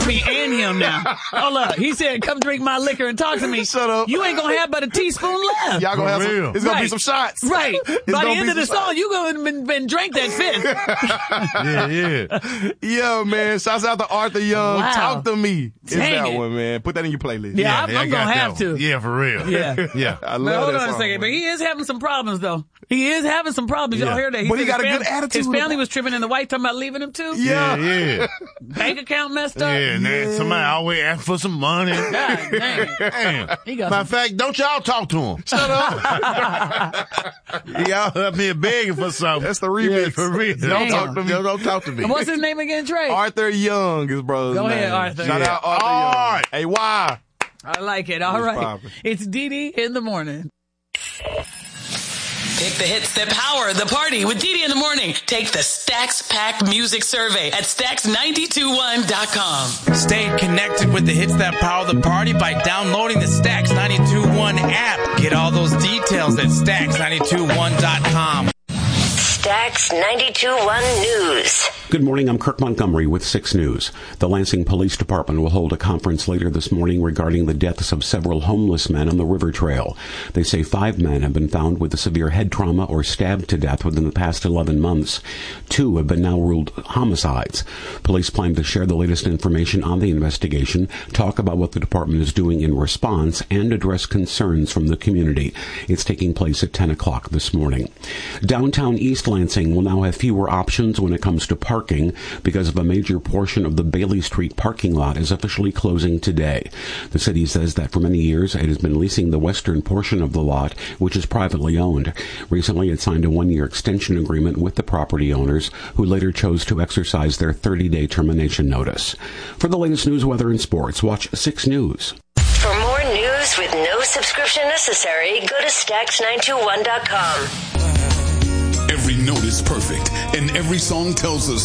for me and him now. Hold up. He said, come drink my liquor and talk to me. Shut up. You ain't going to have but a teaspoon left. Y'all gonna have some, it's gonna be some shots. Right. By the end of the song, you gonna been drank that fifth. Yeah, man. Shouts out to Arthur Young. Wow. Talk to me. It's Dang that it. one, man. Put that in your playlist. Yeah, I'm going to have to. Yeah, for real. Yeah. Yeah. I But love hold that on a song, second. But man. he is having some problems, though. He is having some problems. Y'all hear that? But he said got a his good attitude His family about was tripping, and the wife talking about leaving him, too? Yeah. Bank account messed up? Yeah, and then somebody always ask for some money. God dang. Damn. He got Matter of fact, don't y'all talk to him. Shut up. Y'all up here begging for something. That's the remix. Yeah, for real. Don't talk to me. Don't talk to me. What's his name again, Trey? Arthur Young, his brother's Go name. ahead, Arthur. Shout out Arthur All Young. right. Hey, why? I like it. All right. poppin'? It's Dee in the morning. Pick the hits that power the party with Dee in the morning. Take the Stax Pack Music Survey at Stax921.com. Stay connected with the hits that power the party by downloading the Stax 92.1 app. Get all those details at Stax921.com. Stax 92.1 News. Good morning, I'm Kirk Montgomery with 6 News. The Lansing Police Department will hold a conference later this morning regarding the deaths of several homeless men on the river trail. They say 5 men have been found with a severe head trauma or stabbed to death within the past 11 months. 2 have been now ruled homicides. Police plan to share the latest information on the investigation, talk about what the department is doing in response, and address concerns from the community. It's taking place at 10 o'clock this morning. Downtown East Lansing will now have fewer options when it comes to parking because of a major portion of the Bailey Street parking lot is officially closing today. The city says that for many years it has been leasing the western portion of the lot, which is privately owned. Recently it signed a 1-year extension agreement with the property owners, who later chose to exercise their 30-day termination notice. For the latest news, weather, and sports, watch 6 News. For more news with no subscription necessary, go to Stax921.com. Every note is perfect, and every song tells us